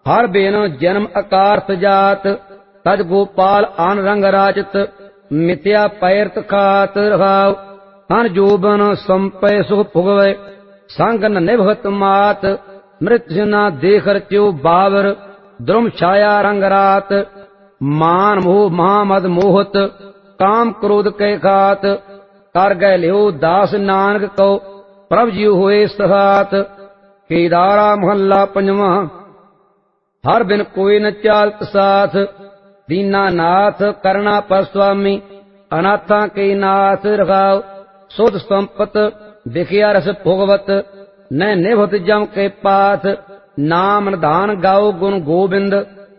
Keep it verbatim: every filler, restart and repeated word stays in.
हर Ben जन्म अकारथ जात, तज गोपाल आन रंग राजत, मिथ्या पैरत खात रहाव। तन जोबन संपय सुख भुगवै, संग न निभत मात, मृत्यु न देख रच्यो बावर, द्रुम छाया रंग रात। मान मोह महामद मोहत, काम क्रोध कै खात, कर गए लियो दास नानक को, प्रभ जी होए सहात। केदारा महला पंजवा। हर बिन कोई न चालत साथ, दीना नाथ करना पर स्वामी, अनाथा के नाथ रखाव। सुध संपत दिखिया रस भोगवत, न निभत जम के पाथ, नाम निधान गाओ गुण गोबिंद।